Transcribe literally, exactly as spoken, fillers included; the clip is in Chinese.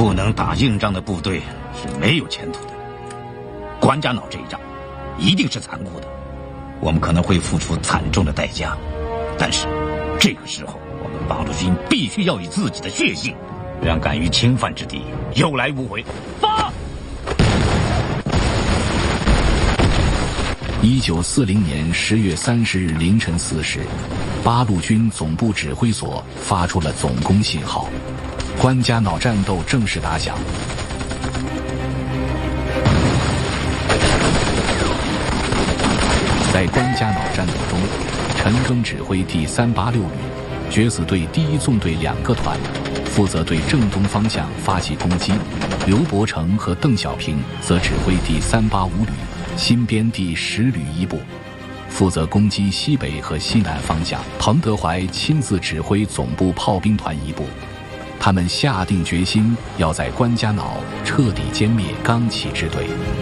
不能打硬仗的部队是没有前途的。关家坳这一仗，一定是残酷的，我们可能会付出惨重的代价。但是，这个时候，我们八路军必须要以自己的血性，让敢于侵犯之敌有来无回。发！ 一九四零年十月三十日凌晨四时，八路军总部指挥所发出了总攻信号，关家坳战斗正式打响。在关家坳战斗中，陈赓指挥第三八六旅决死队第一纵队两个团，负责对正东方向发起攻击；刘伯承和邓小平则指挥第三八五旅新编第十旅一部，负责攻击西北和西南方向。彭德怀亲自指挥总部炮兵团一部，他们下定决心要在关家坳彻底歼灭刚起支队。